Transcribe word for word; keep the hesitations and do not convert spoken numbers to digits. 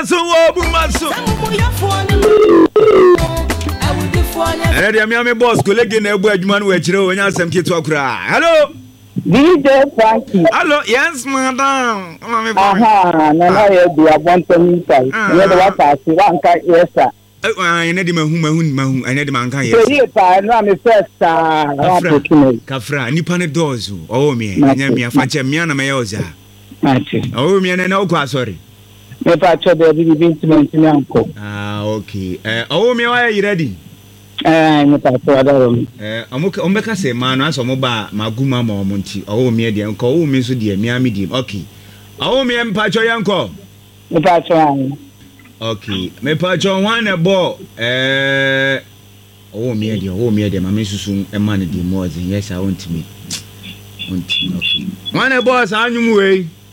Bumaso, oh, Bumaso. And the Miami boss, colleague in a word, man, which you know, some kids walk cry. Hello, D J Frankie. Hello, yes, madam. Aha, no, no, you are one to me. You know what I see, one car, yes, sir. I need him, whom I need man. Yes, I know I'm first. Kafra, Nipane doors, oh, me, and me, I find Miana Mayoza. Oh, me, and no, sorry. If I told you, been to my uncle. Ah, okay. Oh, me, why are you ready? I'm not sure. I'm okay, say, man, as a mobile, Maguma Monty, oh, me, dear, and call me so dear, me, medium. Okay. Oh, me, and Pacho Yanko. If I try. Okay. Me, Pacho, one a ball. Eh, oh, me, dear, oh, me, dear, my missus, and money, dear, more than yes, I want to me. Okay. One a boss, I'm way.